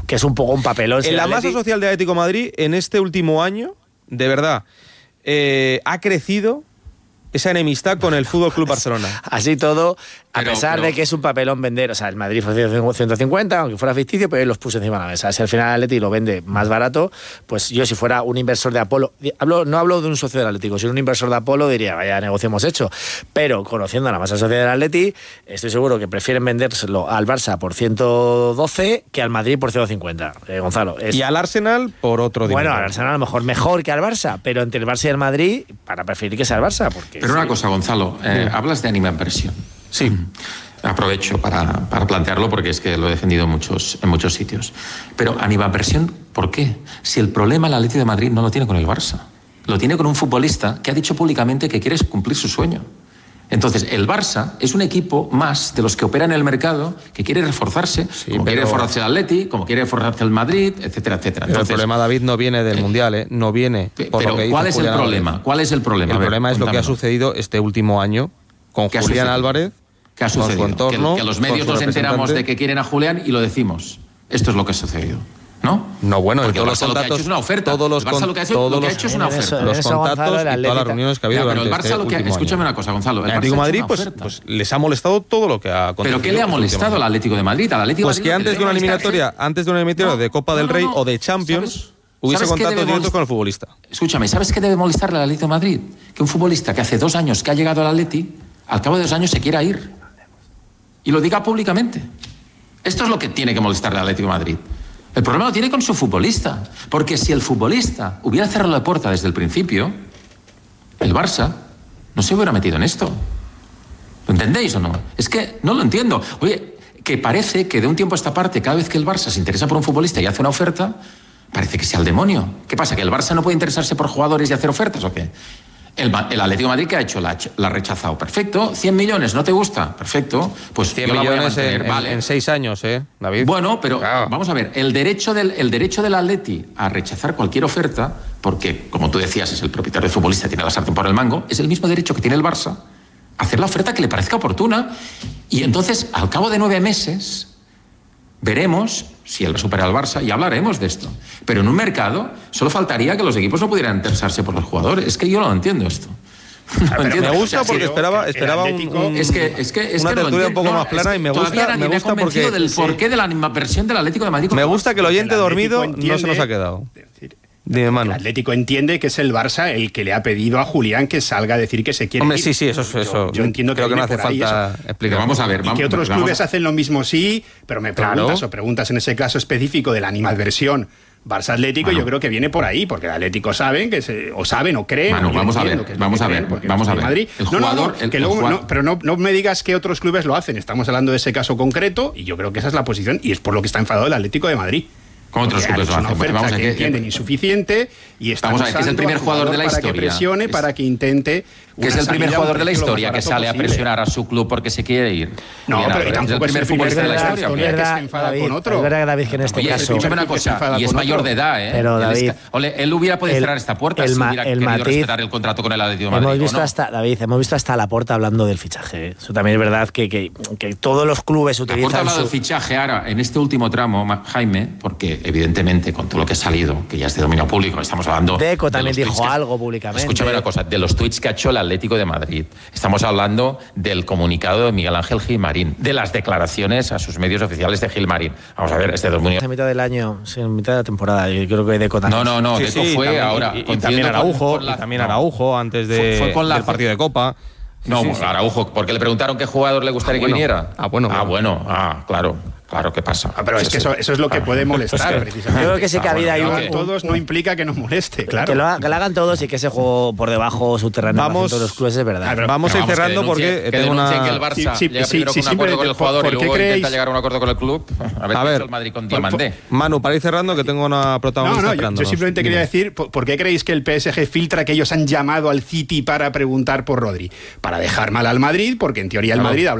que es un poco un papelón. En la masa social de Atlético de Madrid, en este último año, de verdad, ha crecido esa enemistad con el Fútbol Club Barcelona. Así todo, a pesar de que es un papelón vender, o sea, el Madrid fue 150, aunque fuera ficticio, pero él los puso encima de la mesa. Si al final el Atleti lo vende más barato, pues yo si fuera un inversor de Apolo, no hablo de un socio del Atlético, sino un inversor de Apolo diría, vaya negocio hemos hecho. Pero conociendo a la masa social del Atleti, estoy seguro que prefieren vendérselo al Barça por 112 que al Madrid por 150. Gonzalo. Y al Arsenal por otro dinero. Bueno, al Arsenal a lo mejor que al Barça, pero entre el Barça y el Madrid, para preferir que sea el Barça. Porque pero una cosa, Gonzalo, hablas de ánima inversión. Sí. Aprovecho para plantearlo porque es que lo he defendido en muchos sitios. Pero animadversión, ¿por qué? Si el problema el Atlético de Madrid no lo tiene con el Barça, lo tiene con un futbolista que ha dicho públicamente que quiere cumplir su sueño. Entonces, el Barça es un equipo más de los que operan en el mercado que quiere reforzarse, quiere reforzarse el Atleti, como quiere reforzarse el Madrid, etcétera, etcétera. Pero entonces, el problema, David, no viene del Mundial, no viene por lo que dice ¿cuál es Julián el problema? Álvarez. ¿Cuál es el problema? El problema es lo que ha sucedido este último año con Julián Álvarez. ¿Qué ha sucedido? Con su entorno, que los medios nos enteramos de que quieren a Julián y lo decimos. Esto es lo que ha sucedido. ¿No? Bueno, porque todos los contactos, lo que ha hecho es una oferta. Todos los el Barça lo que ha hecho es una oferta. Los contactos y todas las reuniones que ha habido pero el Barça durante escúchame una cosa, Gonzalo. El Atlético de Madrid, pues les ha molestado todo lo que ha acontecido. ¿Pero qué le ha molestado al Atlético de Madrid? Pues que antes de una eliminatoria de Copa del Rey o de Champions, hubiese contactos directos con el futbolista. Escúchame, ¿sabes qué debe molestarle al Atlético de Madrid? Que un futbolista que hace 2 años que ha llegado al Atleti, al cabo de 2 años se quiera ir. Y lo diga públicamente. Esto es lo que tiene que molestarle al Atlético de Madrid. El problema lo tiene con su futbolista. Porque si el futbolista hubiera cerrado la puerta desde el principio, el Barça no se hubiera metido en esto. ¿Lo entendéis o no? Es que no lo entiendo. Oye, que parece que de un tiempo a esta parte, cada vez que el Barça se interesa por un futbolista y hace una oferta, parece que sea el demonio. ¿Qué pasa? ¿Que el Barça no puede interesarse por jugadores y hacer ofertas o qué? El Atlético de Madrid, ¿qué ha hecho? La ha rechazado. Perfecto. 100 millones, ¿no te gusta? Perfecto. Pues 100 millones en 6 años, David. Bueno, pero vamos a ver. El derecho del Atleti a rechazar cualquier oferta, porque, como tú decías, es el propietario del futbolista, tiene la sartén por el mango, es el mismo derecho que tiene el Barça a hacer la oferta que le parezca oportuna. Y entonces, al cabo de 9 meses, veremos si él supera al Barça y hablaremos de esto. Pero en un mercado solo faltaría que los equipos no pudieran interesarse por los jugadores. Es que yo no entiendo esto. No entiendo. Me gusta porque esperaba una tertulia un poco más plana y me gusta porque del porqué de la animadversión del Atlético de Madrid. Me gusta que el oyente dormido no se nos ha quedado. Dime, Manu. El Atlético entiende que es el Barça el que le ha pedido a Julián que salga a decir que se quiere ir. Sí, eso. Yo entiendo creo que no hace falta explicar. Vamos a ver. Y que otros clubes hacen lo mismo, sí, pero me preguntas en ese caso específico de la animadversión Barça Atlético, yo creo que viene por ahí, porque el Atlético saben o creen. Manu, vamos a ver. El jugador, pero no me digas que otros clubes lo hacen. Estamos hablando de ese caso concreto y yo creo que esa es la posición y es por lo que está enfadado el Atlético de Madrid. Con otros clubes lo hacen. Vamos a que entienden insuficiente y están vamos a ver, que es el primer jugador de la historia. Para que presione, para que intente. Que es el primer jugador de la historia que sale a presionar a su club porque se quiere ir. No, pero tampoco es el primer futbolista de la historia que se enfada con otro. Es verdad, David, que en este caso. Escúchame una cosa, y es mayor de edad, ¿eh? Pero, David, él hubiera podido cerrar esta puerta si hubiera querido respetar el contrato con el Atlético de Madrid. David, hemos visto hasta Laporta hablando del fichaje. Eso también es verdad que todos los clubes utilizan. Laporta ha hablado del fichaje ahora, en este último tramo, Jaime, porque evidentemente con todo lo que ha salido, que ya es de dominio público, estamos hablando. Deco también dijo algo públicamente. Escúchame una cosa, de los tuits que ha hecho el Atlético de Madrid. Estamos hablando del comunicado de Miguel Ángel Gilmarín, de las declaraciones a sus medios oficiales de Gilmarín. Vamos a ver, este dominio. En mitad del año, en mitad de la temporada, yo creo que Deco también. No, Deco fue también, ahora. Y también Araujo, antes del partido de Copa. No, Araujo, porque le preguntaron qué jugador le gustaría que viniera. Claro, ¿qué pasa? Pero es que eso es lo que puede molestar, precisamente. Yo creo que sí que había ahí todos no implica que nos moleste, claro. Que lo hagan todos y que ese juego por debajo subterráneo en todos los clubes es verdad. Vamos a ir cerrando porque tengo una... que el Barça llega primero con un acuerdo con el jugador y luego intenta llegar a un acuerdo con el club. A ver el Madrid con Diamandé. Manu, para ir cerrando, que tengo una protagonista esperándonos. Yo simplemente quería decir, ¿por qué creéis que el PSG filtra que ellos han llamado al City para preguntar por Rodri? Para dejar mal al Madrid, porque en teoría el Madrid